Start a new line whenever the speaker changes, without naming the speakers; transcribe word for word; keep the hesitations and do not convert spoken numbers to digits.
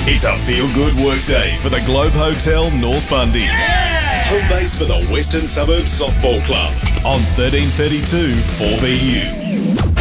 It's a feel-good workday for the Globe Hotel North Bundy. Yeah! Home base for the Western Suburbs Softball Club on thirteen thirty-two four B U.